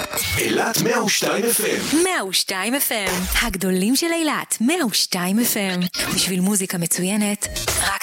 אילת 102 FM. 102 FM, הגדולים של אילת, 102 FM. בשביל מוזיקה מצוינת, רק